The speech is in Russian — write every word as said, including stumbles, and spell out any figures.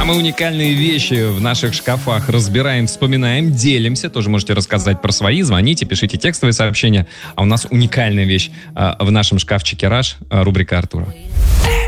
Самые уникальные вещи в наших шкафах разбираем, вспоминаем, делимся. Тоже можете рассказать про свои. Звоните, пишите текстовые сообщения. А у нас уникальная вещь в нашем шкафчике «Раш», рубрика Артура.